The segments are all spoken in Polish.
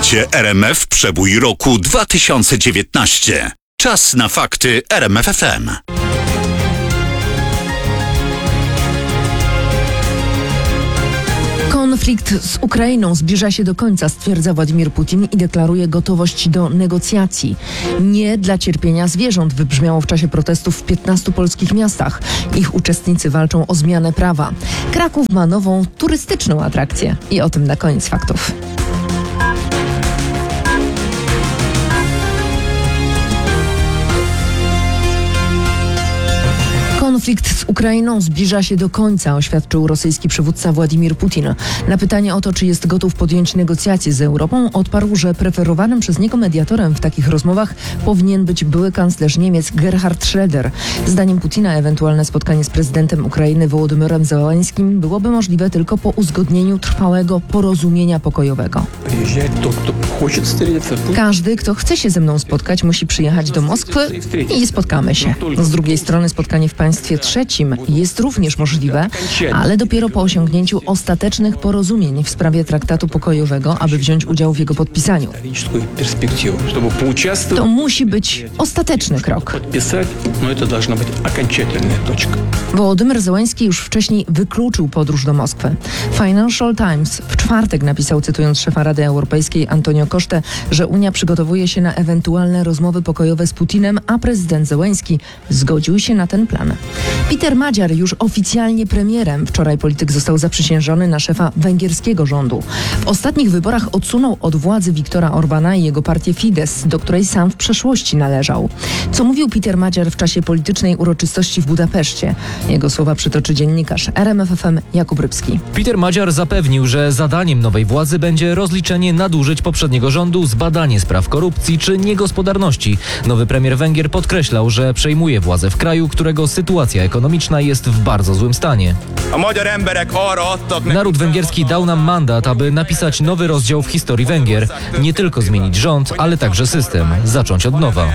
Słuchacie RMF Przebój roku 2019. Czas na fakty RMF FM. Konflikt z Ukrainą zbliża się do końca, stwierdza Władimir Putin i deklaruje gotowość do negocjacji. Nie dla cierpienia zwierząt wybrzmiało w czasie protestów w 15 polskich miastach. Ich uczestnicy walczą o zmianę prawa. Kraków ma nową turystyczną atrakcję. I o tym na koniec faktów. Konflikt z Ukrainą zbliża się do końca, oświadczył rosyjski przywódca Władimir Putin. Na pytanie o to, czy jest gotów podjąć negocjacje z Europą, odparł, że preferowanym przez niego mediatorem w takich rozmowach powinien być były kanclerz Niemiec Gerhard Schröder. Zdaniem Putina ewentualne spotkanie z prezydentem Ukrainy Wołodymyrem Zełenskим byłoby możliwe tylko po uzgodnieniu trwałego porozumienia pokojowego. Każdy, kto chce się ze mną spotkać, musi przyjechać do Moskwy i spotkamy się. Z drugiej strony spotkanie w państwie trzecim jest również możliwe, ale dopiero po osiągnięciu ostatecznych porozumień w sprawie traktatu pokojowego, aby wziąć udział w jego podpisaniu. To musi być ostateczny krok. Wołodymyr Zełenski już wcześniej wykluczył podróż do Moskwy. Financial Times w czwartek napisał, cytując szefa Rady Europejskiej Antonio Costę, że Unia przygotowuje się na ewentualne rozmowy pokojowe z Putinem, a prezydent Zełenski zgodził się na ten plan. Peter Magyar już oficjalnie premierem. Wczoraj polityk został zaprzysiężony na szefa węgierskiego rządu. W ostatnich wyborach odsunął od władzy Viktora Orbana i jego partię Fidesz, do której sam w przeszłości należał. Co mówił Peter Magyar w czasie politycznej uroczystości w Budapeszcie? Jego słowa przytoczy dziennikarz RMF FM Jakub Rybski. Peter Magyar zapewnił, że zadaniem nowej władzy będzie rozliczenie nadużyć poprzedniego rządu, zbadanie spraw korupcji czy niegospodarności. Nowy premier Węgier podkreślał, że przejmuje władzę w kraju, którego sytuacja ekonomiczna jest w bardzo złym stanie. Naród węgierski dał nam mandat, aby napisać nowy rozdział w historii Węgier. Nie tylko zmienić rząd, ale także system. Zacząć od nowa.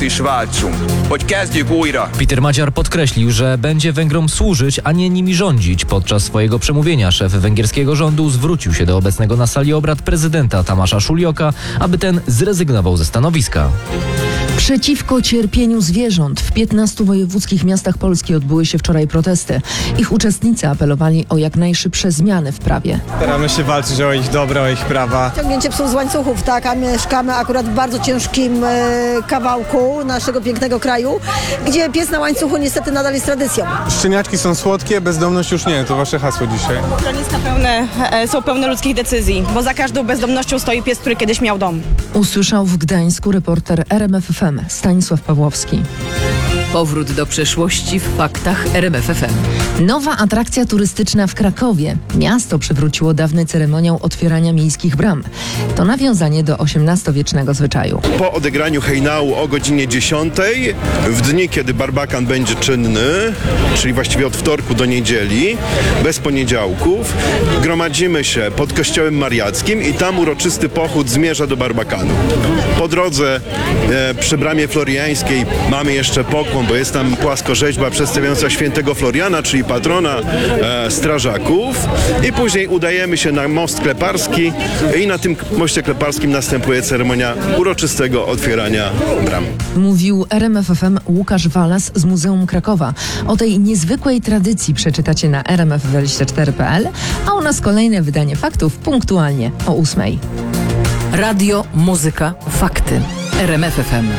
Peter Magyar podkreślił, że będzie Węgrom służyć, a nie nimi rządzić. Podczas swojego przemówienia szef węgierskiego rządu zwrócił się do obecnego na sali obrad prezydenta Tamasza Szulioka, aby ten zrezygnował ze stanowiska. Przeciwko cierpieniu zwierząt w 15 wojewódzkich miastach Polski odbyły się wczoraj protesty. Ich uczestnicy apelowali o jak najszybsze zmiany w prawie. Staramy się walczyć o ich dobro, o ich prawa. Ciągnięcie psów z łańcuchów, tak, a mieszkamy akurat w bardzo ciężkim kawałku naszego pięknego kraju, gdzie pies na łańcuchu niestety nadal jest tradycją. Szczeniaczki są słodkie, bezdomność już nie, to wasze hasło dzisiaj. Schroniska są pełne ludzkich decyzji, bo za każdą bezdomnością stoi pies, który kiedyś miał dom. Usłyszał w Gdańsku reporter RMF FM Stanisław Pawłowski. Powrót do przeszłości w faktach RMF FM. Nowa atrakcja turystyczna w Krakowie. Miasto przywróciło dawny ceremoniał otwierania miejskich bram. To nawiązanie do XVIII-wiecznego zwyczaju. Po odegraniu hejnału o godzinie 10, w dni, kiedy barbakan będzie czynny, czyli właściwie od wtorku do niedzieli, bez poniedziałków, gromadzimy się pod kościołem mariackim i tam uroczysty pochód zmierza do barbakanu. Po drodze przy bramie floriańskiej mamy jeszcze pokłon, bo jest tam płaskorzeźba przedstawiająca świętego Floriana, czyli patrona strażaków, i później udajemy się na most kleparski i na tym moście kleparskim następuje ceremonia uroczystego otwierania bram. Mówił RMF FM Łukasz Walas z Muzeum Krakowa. O tej niezwykłej tradycji przeczytacie na rmf24.pl, a u nas kolejne wydanie faktów punktualnie o 8:00. Radio, muzyka, fakty. RMF FM.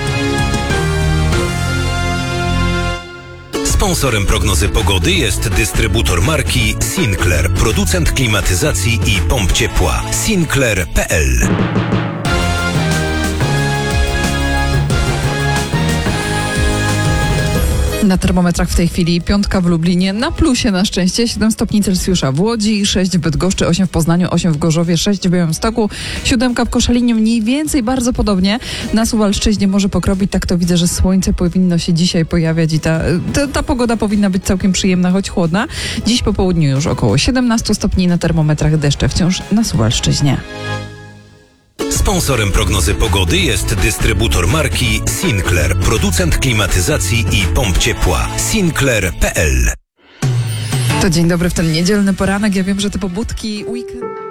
Sponsorem prognozy pogody jest dystrybutor marki Sinclair, producent klimatyzacji i pomp ciepła. Sinclair.pl. Na termometrach w tej chwili 5 w Lublinie, na plusie na szczęście, 7 stopni Celsjusza w Łodzi, 6 w Bydgoszczy, 8 w Poznaniu, 8 w Gorzowie, 6 w Białymstoku, 7 w Koszalinie, mniej więcej bardzo podobnie. Na Suwalszczyźnie może pokropić, tak to widzę, że słońce powinno się dzisiaj pojawiać i ta pogoda powinna być całkiem przyjemna, choć chłodna. Dziś po południu już około 17 stopni, na termometrach deszcze wciąż na Suwalszczyźnie. Sponsorem prognozy pogody jest dystrybutor marki Sinclair, producent klimatyzacji i pomp ciepła. Sinclair.pl. To dzień dobry w ten niedzielny poranek. Ja wiem, że te pobudki, weekend...